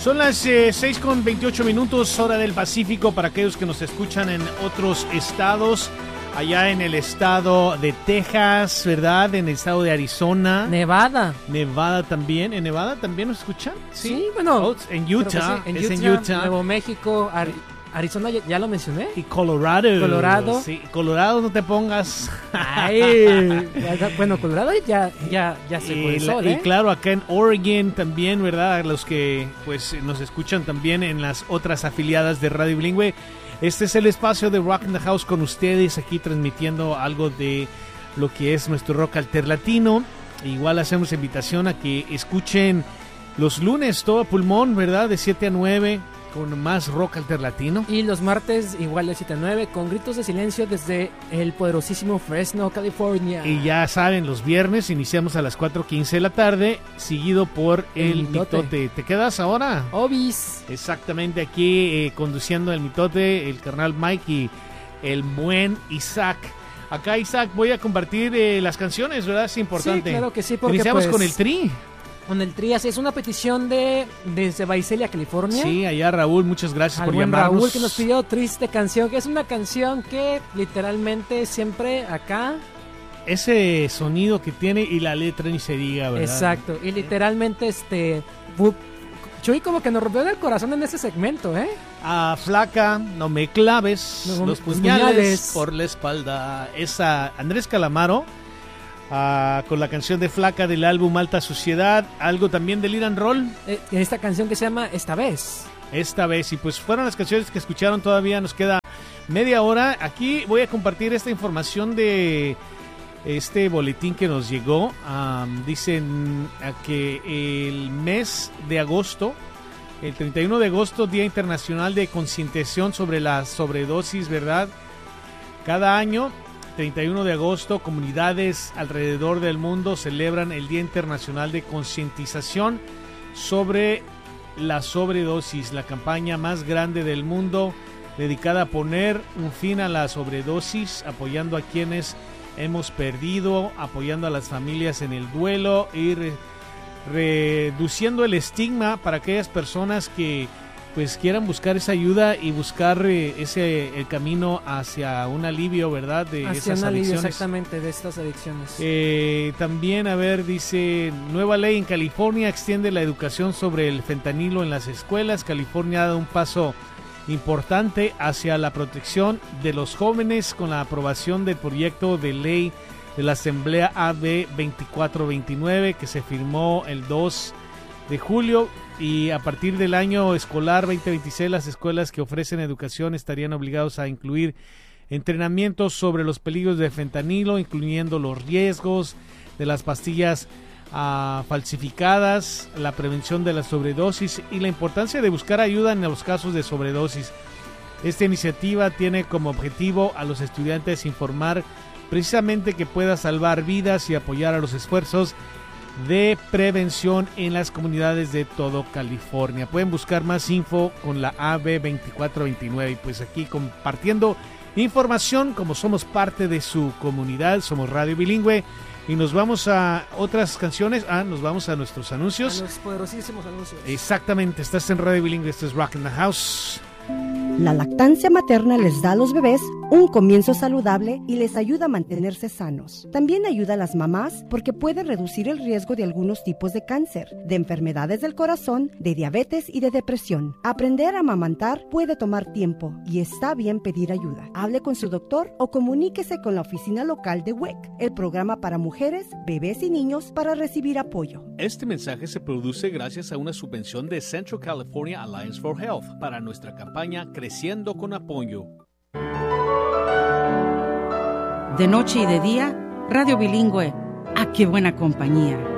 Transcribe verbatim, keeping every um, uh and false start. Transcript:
Son las eh, seis con veintiocho minutos, hora del Pacífico, para aquellos que nos escuchan en otros estados. Allá en el estado de Texas, ¿verdad? En el estado de Arizona. Nevada. Nevada también. ¿En Nevada también nos escuchan? Sí, sí bueno. Oh, en Utah. Sí. En, es Utah, en Utah. Nuevo México, Ar- Arizona, ya, ya lo mencioné. Y Colorado. Colorado. Sí, Colorado, no te pongas. Ay, bueno, Colorado ya, ya, ya se fue el sol, y, ¿eh? y claro, acá en Oregon también, ¿verdad? Los que pues nos escuchan también en las otras afiliadas de Radio Bilingüe. Este es el espacio de Rock in the House con ustedes, aquí transmitiendo algo de lo que es nuestro rock alterlatino. Igual hacemos invitación a que escuchen los lunes todo a pulmón, ¿verdad? De siete a nueve con más rock alterlatino. Y los martes igual de siete a nueve con gritos de silencio desde el poderosísimo Fresno, California. Y ya saben, los viernes iniciamos a las cuatro quince de la tarde, seguido por el, el mitote. mitote. ¿Te quedas ahora? Obis. Exactamente, aquí eh, conduciendo el mitote, el carnal Mike y el buen Isaac. Acá, Isaac, voy a compartir eh, las canciones, ¿verdad? Es importante. Sí, claro que sí, porque iniciamos pues, con el tri. Con el tri, es una petición de desde Visalia, California. Sí, allá Raúl, muchas gracias Al por buen llamarnos. Raúl que nos pidió Triste Canción, que es una canción que literalmente siempre acá... Ese sonido que tiene y la letra ni se diga, ¿verdad? Exacto, y literalmente este... Chuy como que nos rompió el corazón en ese segmento, ¿eh? Ah, flaca, no me claves no, los puñales, puñales por la espalda. Esa Andrés Calamaro. Uh, con la canción de Flaca del álbum Alta Suciedad, algo también de Lead and Roll. Eh, esta canción que se llama Esta Vez. Esta Vez, y pues fueron las canciones que escucharon, todavía nos queda media hora. Aquí voy a compartir esta información de este boletín que nos llegó. Um, dicen que el mes de agosto, el treinta y uno de agosto, Día Internacional de Concientización sobre la Sobredosis, ¿verdad? Cada año treinta y uno de agosto, comunidades alrededor del mundo celebran el Día Internacional de Concientización sobre la Sobredosis, la campaña más grande del mundo dedicada a poner un fin a la sobredosis, apoyando a quienes hemos perdido, apoyando a las familias en el duelo y re- reduciendo el estigma para aquellas personas que pues quieran buscar esa ayuda y buscar eh, ese el camino hacia un alivio, ¿verdad? De hacia esas un alivio, adicciones. exactamente, de estas adicciones. Eh, también, a ver, dice, nueva ley en California extiende la educación sobre el fentanilo en las escuelas. California ha dado un paso importante hacia la protección de los jóvenes con la aprobación del proyecto de ley de la Asamblea A B veinticuatro veintinueve que se firmó el dos de julio. Y a partir del año escolar veinte veintiséis, las escuelas que ofrecen educación estarían obligados a incluir entrenamientos sobre los peligros de fentanilo, incluyendo los riesgos de las pastillas uh, falsificadas, la prevención de la sobredosis y la importancia de buscar ayuda en los casos de sobredosis. Esta iniciativa tiene como objetivo a los estudiantes informar precisamente que pueda salvar vidas y apoyar a los esfuerzos de prevención en las comunidades de todo California. Pueden buscar más info con la A B veinticuatro veintinueve y pues aquí compartiendo información como somos parte de su comunidad, somos Radio Bilingüe y nos vamos a otras canciones, ah, nos vamos a nuestros anuncios. A los poderosísimos anuncios. Exactamente, estás en Radio Bilingüe, esto es Rock in the House. La lactancia materna les da a los bebés un comienzo saludable y les ayuda a mantenerse sanos. También ayuda a las mamás porque puede reducir el riesgo de algunos tipos de cáncer, de enfermedades del corazón, de diabetes y de depresión. Aprender a amamantar puede tomar tiempo y está bien pedir ayuda. Hable con su doctor o comuníquese con la oficina local de W E C, el programa para mujeres, bebés y niños, para recibir apoyo. Este mensaje se produce gracias a una subvención de Central California Alliance for Health para nuestra campaña Creciendo con Apoyo. De noche y de día, Radio Bilingüe. ¡Ah, qué buena compañía!